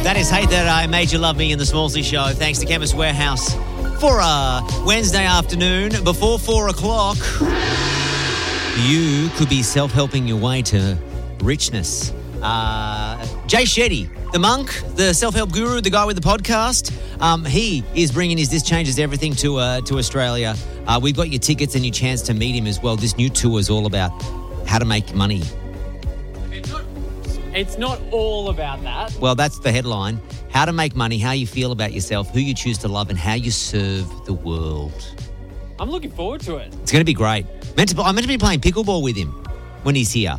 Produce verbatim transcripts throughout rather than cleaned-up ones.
That is Hate That I Made You Love Me in the Smallsy Show. Thanks to Chemist Warehouse for a Wednesday afternoon before four o'clock. You could be self-helping your way to richness. Uh, Jay Shetty, the monk, the self-help guru, the guy with the podcast, um, he is bringing his This Changes Everything to uh, to Australia. Uh, we've got your tickets and your chance to meet him as well. This new tour is all about how to make money. It's not, it's not all about that. Well, that's the headline. How to make money, how you feel about yourself, who you choose to love, and how you serve the world. I'm looking forward to it. It's going to be great. Meant to, I'm meant to be playing pickleball with him when he's here.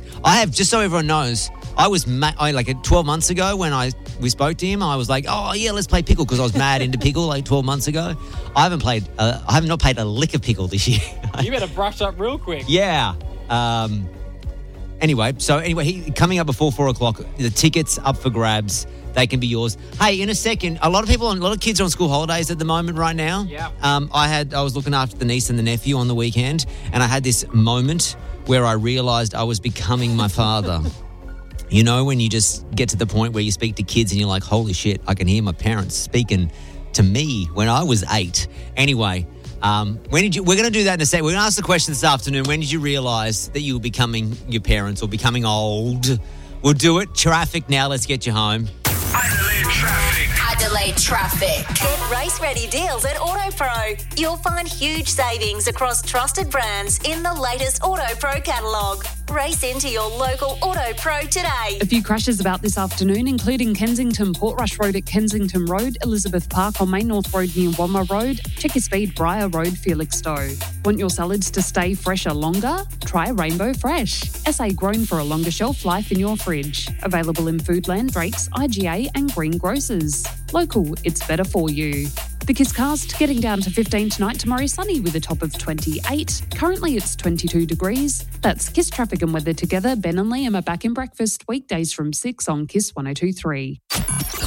I have, just so everyone knows, I was ma- I, like twelve months ago when I we spoke to him, I was like, oh, yeah, let's play pickle because I was mad into pickle like twelve months ago. I haven't played, uh, I have not played a lick of pickle this year. You better brush up real quick. Yeah. Um, anyway, so anyway, he, coming up before four o'clock, the tickets up for grabs. They can be yours. Hey, in a second, a lot of people, a lot of kids are on school holidays at the moment right now. Yeah. Um, I had, I was looking after the niece and the nephew on the weekend, and I had this moment where I realised I was becoming my father. You know, when you just get to the point where you speak to kids and you're like, holy shit, I can hear my parents speaking to me when I was eight. Anyway, um, when did you? We're going to do that in a second. We're going to ask the question this afternoon. When did you realise that you were becoming your parents or becoming old? We'll do it. Traffic now. Let's get you home. Adelaide traffic. Adelaide traffic. Get race-ready deals at AutoPro. You'll find huge savings across trusted brands in the latest AutoPro catalogue. Race into your local AutoPro today. A few crashes about this afternoon, including Kensington Portrush Road at Kensington Road, Elizabeth Park on Main North Road near Wamma Road, Check Your Speed, Briar Road, Felixstowe. Want your salads to stay fresher longer? Try Rainbow Fresh. S A grown for a longer shelf life in your fridge. Available in Foodland, Drake's, I G A and Green Grocers. Local, it's better for you. The Kisscast getting down to fifteen tonight, tomorrow sunny with a top of twenty-eight. Currently it's twenty-two degrees. That's Kiss Traffic and Weather together. Ben and Liam are back in breakfast weekdays from six on Kiss one oh two three.